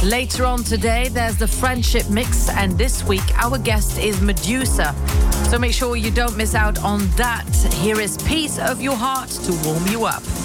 Later on today, there's the Friendship Mix, and this week our guest is Medusa. So make sure you don't miss out on that. Here is Piece of Your Heart to warm you up.